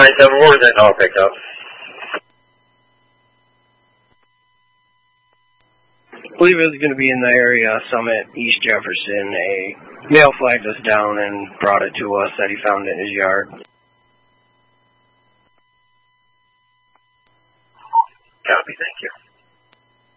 974, that all picked up. I believe it was going to be in the area, Summit, East Jefferson. A male flagged us down and brought it to us that he found it in his yard.